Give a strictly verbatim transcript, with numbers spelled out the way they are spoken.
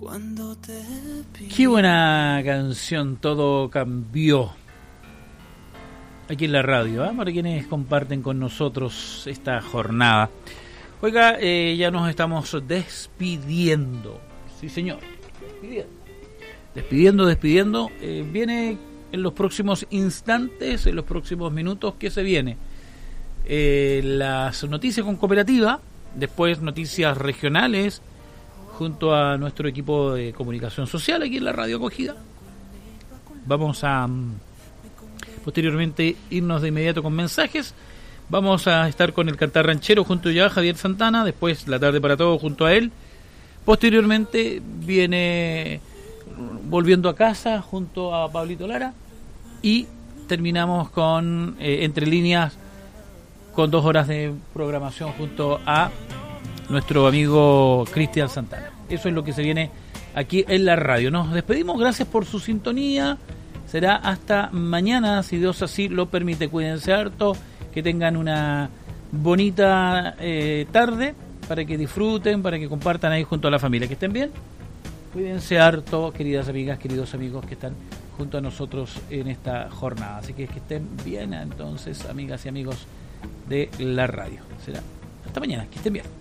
Qué buena canción, Todo Cambió. Aquí en la radio, ¿eh? Para quienes comparten con nosotros esta jornada. Oiga, eh, ya nos estamos despidiendo. Sí, señor. Despidiendo, despidiendo. despidiendo. Eh, viene en los próximos instantes, en los próximos minutos, ¿qué se viene? Eh, las noticias con Cooperativa, después noticias regionales, junto a nuestro equipo de comunicación social aquí en la Radio Acogida. Vamos a posteriormente irnos de inmediato con mensajes. Vamos a estar con el cantar ranchero junto ya a Javier Santana, después La Tarde para Todos junto a él. Posteriormente viene Volviendo a Casa junto a Pablito Lara y terminamos con eh, Entre Líneas, con dos horas de programación junto a nuestro amigo Cristian Santana. Eso es lo que se viene aquí en la radio. Nos despedimos, gracias por su sintonía. Será hasta mañana, si Dios así lo permite. Cuídense harto, que tengan una bonita eh, tarde, para que disfruten, para que compartan ahí junto a la familia. Que estén bien. Cuídense harto, queridas amigas, queridos amigos que están junto a nosotros en esta jornada. Así que que estén bien entonces, amigas y amigos de la radio. Será hasta mañana, que estén bien.